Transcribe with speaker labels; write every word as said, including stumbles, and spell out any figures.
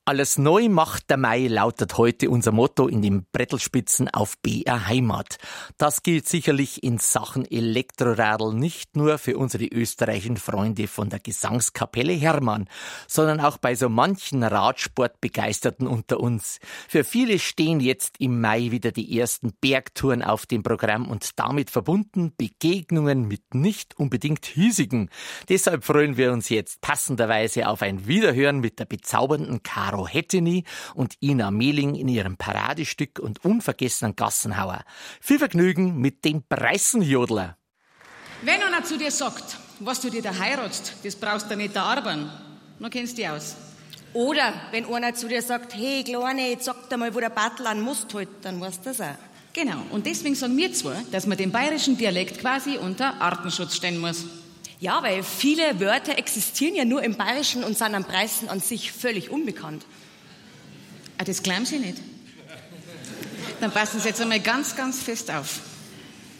Speaker 1: Alles neu macht der Mai lautet heute unser Motto in den Brettelspitzen auf B R Heimat. Das gilt sicherlich in Sachen Elektroradl nicht nur für unsere österreichischen Freunde von der Gesangskapelle Hermann, sondern auch bei so manchen Radsportbegeisterten unter uns. Für viele stehen jetzt im Mai wieder die ersten Bergtouren auf dem Programm und damit verbunden Begegnungen mit nicht unbedingt hiesigen. Deshalb freuen wir uns jetzt passenderweise auf ein Wiederhören mit der bezaubernden Caro Hetteny und Ina Mehling in ihrem Paradestück und unvergessenen Gassenhauer. Viel Vergnügen mit dem Preißenjodler.
Speaker 2: Wenn einer zu dir sagt, was du dir da heiratst, das brauchst du nicht da arbeiten, dann kennst du dich aus.
Speaker 3: Oder wenn einer zu dir sagt, hey Kleine, jetzt sag dir mal, wo der Bartel an Most hält, dann weißt du das auch.
Speaker 2: Genau, und deswegen sagen wir zwar, dass man den bayerischen Dialekt quasi unter Artenschutz stellen muss.
Speaker 3: Ja, weil viele Wörter existieren ja nur im Bayerischen und sind am Preißen an sich völlig unbekannt.
Speaker 2: Ah, das glauben Sie nicht? Dann passen Sie jetzt einmal ganz, ganz fest auf.